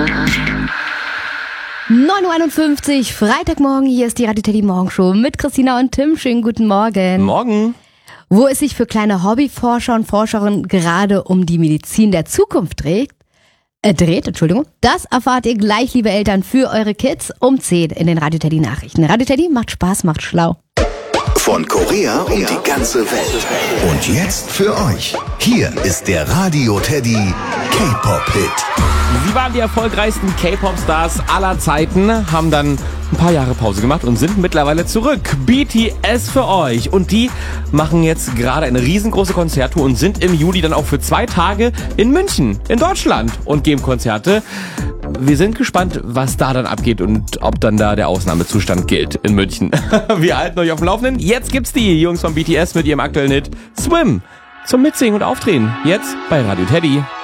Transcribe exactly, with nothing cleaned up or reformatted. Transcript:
neun Uhr einundfünfzig, Freitagmorgen, hier ist die Radio Teddy Morgenshow mit Christina und Tim. Schönen guten Morgen. Morgen. Wo es sich für kleine Hobbyforscher und Forscherinnen gerade um die Medizin der Zukunft dreht, äh, dreht, Entschuldigung, das erfahrt ihr gleich, liebe Eltern, für eure Kids um zehn in den Radio Teddy Nachrichten. Radio Teddy macht Spaß, macht schlau. Von Korea um die ganze Welt. Und jetzt für euch. Hier ist der Radio Teddy K-Pop-Hit. Sie waren die erfolgreichsten K-Pop-Stars aller Zeiten, haben dann ein paar Jahre Pause gemacht und sind mittlerweile zurück. B T S für euch. Und die machen jetzt gerade eine riesengroße Konzerttour und sind im Juli dann auch für zwei Tage in München, in Deutschland, und geben Konzerte. Wir sind gespannt, was da dann abgeht und ob dann da der Ausnahmezustand gilt in München. Wir halten euch auf dem Laufenden. Jetzt gibt's die Jungs von B T S mit ihrem aktuellen Hit Swim zum Mitsingen und Aufdrehen. Jetzt bei Radio Teddy.